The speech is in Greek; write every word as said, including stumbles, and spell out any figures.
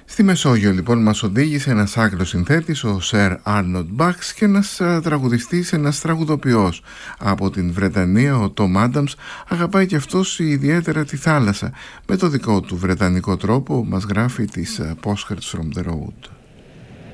Στη Μεσόγειο λοιπόν μας οδήγησε ένας Άγγλος συνθέτης, ο Σερ Άρνολντ Μπάξ, και ένας τραγουδιστής, ένας τραγουδοποιός από την Βρετανία, ο Τόμ Άνταμς. Αγαπάει και αυτός ιδιαίτερα τη θάλασσα. Με το δικό του βρετανικό τρόπο μας γράφει τις Postcards from the Road.